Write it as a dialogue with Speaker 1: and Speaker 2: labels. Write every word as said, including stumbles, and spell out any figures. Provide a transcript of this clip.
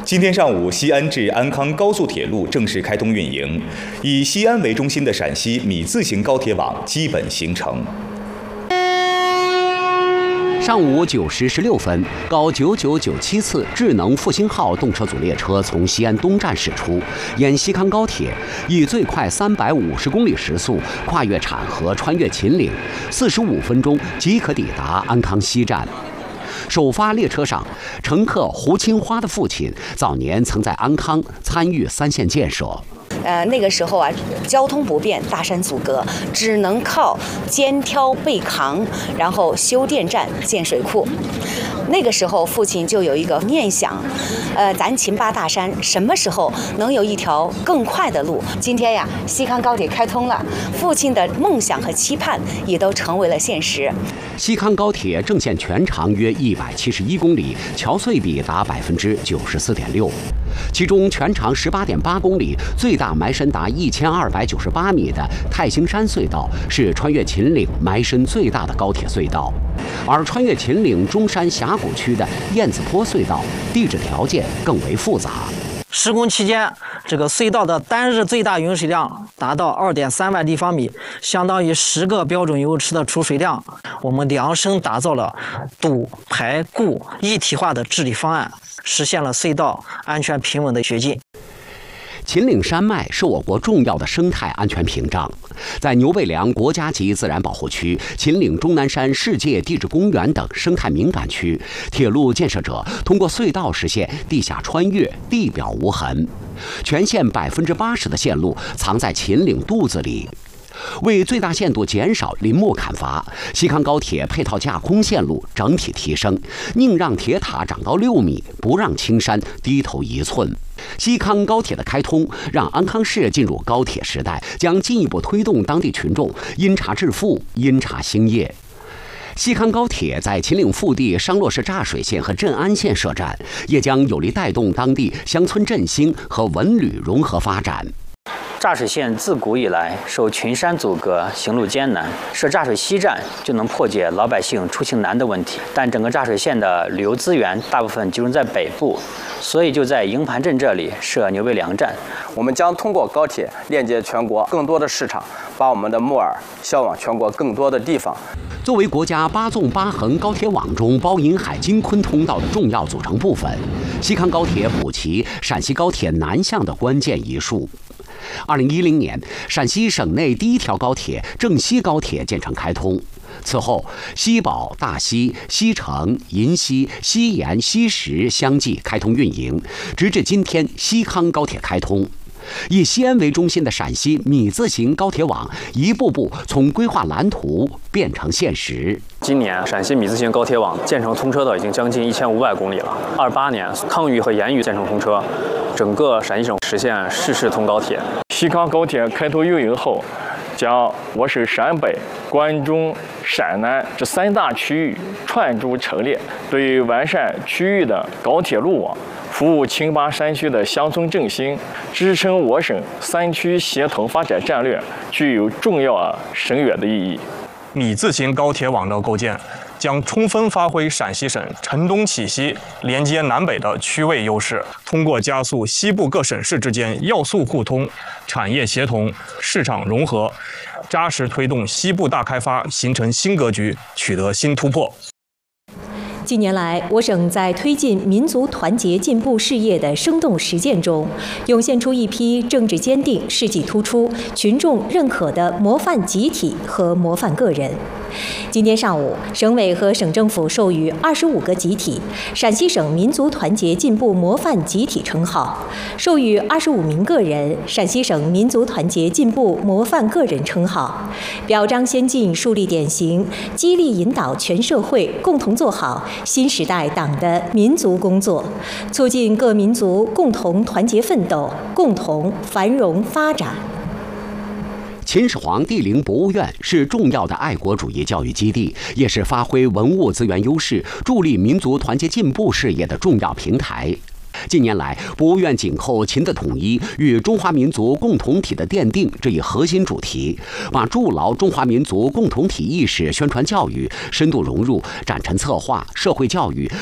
Speaker 1: 今天上午，西安至安康高速铁路正式开通运营，以西安为中心的陕西米字形高铁网基本形成。
Speaker 2: 上午九时十六分，高九九九七次智能复兴号动车组列车从西安东站驶出，沿西康高铁，以最快三百五十公里时速跨越浐河，穿越秦岭，四十五分钟即可抵达安康西站。首发列车上，乘客胡清花的父亲早年曾在安康参与三线建设。
Speaker 3: 呃，那个时候啊，交通不便，大山阻隔，只能靠肩挑背扛，然后修电站、建水库。那个时候，父亲就有一个念想，呃，咱秦巴大山什么时候能有一条更快的路？今天呀，西康高铁开通了，父亲的梦想和期盼也都成为了现实。
Speaker 2: 西康高铁正线全长约一百七十一公里，桥隧比达百分之九十四点六，其中全长十八点八公里、最大埋深达一千二百九十八米的太行山隧道是穿越秦岭埋深最大的高铁隧道，而穿越秦岭中山峡谷区的燕子坡隧道地质条件更为复杂。
Speaker 4: 施工期间，这个隧道的单日最大涌水量达到 二点三万立方米，相当于十个标准游泳池的出水量。我们量身打造了堵排固一体化的治理方案，实现了隧道安全平稳的掘进。
Speaker 2: 秦岭山脉是我国重要的生态安全屏障，在牛背梁国家级自然保护区、秦岭终南山世界地质公园等生态敏感区，铁路建设者通过隧道实现地下穿越、地表无痕。全线百分之八十的线路藏在秦岭肚子里。为最大限度减少林木砍伐，西康高铁配套架空线路整体提升，宁让铁塔长到六米，不让青山低头一寸。西康高铁的开通，让安康市进入高铁时代，将进一步推动当地群众因茶致富、因茶兴业。西康高铁在秦岭腹地商洛市柞水县和镇安县设站，也将有力带动当地乡村振兴和文旅融合发展。
Speaker 5: 柞水县自古以来受群山阻隔，行路艰难，设柞水西站就能破解老百姓出行难的问题。但整个柞水县的旅游资源大部分集中在北部，所以就在营盘镇这里设牛背梁站。
Speaker 6: 我们将通过高铁链接全国更多的市场，把我们的木耳销往全国更多的地方。
Speaker 2: 作为国家八纵八横高铁网中包银海京昆通道的重要组成部分，西康高铁补齐陕西高铁南向的关键一数。二零一零年，陕西省内第一条高铁郑西高铁建成开通。此后，西宝、大西、西城、银西、西延、西石相继开通运营，直至今天西康高铁开通。以西安为中心的陕西米字形高铁网一步步从规划蓝图变成现实。
Speaker 7: 今年陕西米字形高铁网建成通车的已经将近一千五百公里了。二八年康渝和盐渝建成通车，整个陕西省实现市市通高铁。
Speaker 8: 西康高铁开通运营后，将我省陕北、关中、陕南这三大区域串珠陈列，对于完善区域的高铁路网，服务秦巴山区的乡村振兴，支撑我省三区协同发展战略，具有重要而深远的意义。
Speaker 9: 米字形高铁网的构建，将充分发挥陕西省承东启西、连接南北的区位优势，通过加速西部各省市之间要素互通、产业协同、市场融合，扎实推动西部大开发形成新格局，取得新突破。
Speaker 10: 近年来，我省在推进民族团结进步事业的生动实践中，涌现出一批政治坚定、事迹突出、群众认可的模范集体和模范个人。今天上午，省委和省政府授予二十五个集体陕西省民族团结进步模范集体称号，授予二十五名个人陕西省民族团结进步模范个人称号，表彰先进、树立典型，激励引导全社会共同做好新时代党的民族工作，促进各民族共同团结奋斗，共同繁荣发展。
Speaker 2: 秦始皇帝陵博物院是重要的爱国主义教育基地，也是发挥文物资源优势、助力民族团结进步事业的重要平台。近年来，博物院紧扣秦的统一与中华民族共同体的奠定这一核心主题，把筑牢中华民族共同体意识宣传教育深度融入展陈策划、社会教育、